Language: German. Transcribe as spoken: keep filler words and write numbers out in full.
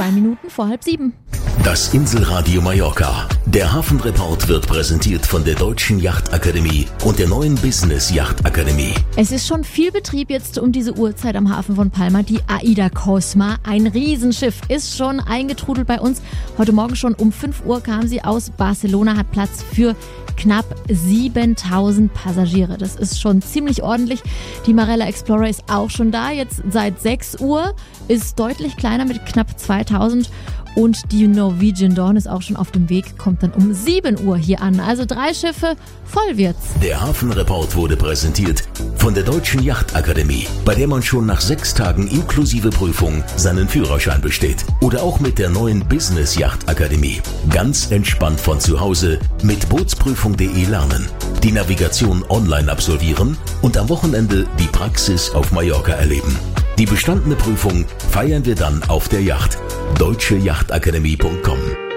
zwei Minuten vor halb sieben. Das Inselradio Mallorca. Der Hafenreport wird präsentiert von der Deutschen Yachtakademie und der neuen Business Yachtakademie. Es ist schon viel Betrieb jetzt um diese Uhrzeit am Hafen von Palma. Die AIDA Cosma, ein Riesenschiff, ist schon eingetrudelt bei uns. Heute Morgen schon um fünf Uhr kam sie aus Barcelona, hat Platz für knapp siebentausend Passagiere. Das ist schon ziemlich ordentlich. Die Marella Explorer ist auch schon da, jetzt seit sechs Uhr, ist deutlich kleiner mit knapp zweitausend. Und die Norwegian Dawn ist auch schon auf dem Weg, kommt dann um sieben Uhr hier an. Also drei Schiffe, voll wird's. Der Hafenreport wurde präsentiert von der Deutschen Yachtakademie, bei der man schon nach sechs Tagen inklusive Prüfung seinen Führerschein besteht. Oder auch mit der neuen Business Yachtakademie. Ganz entspannt von zu Hause mit bootsprüfung punkt de lernen, die Navigation online absolvieren und am Wochenende die Praxis auf Mallorca erleben. Die bestandene Prüfung feiern wir dann auf der Yacht. deutsche yachtakademie punkt com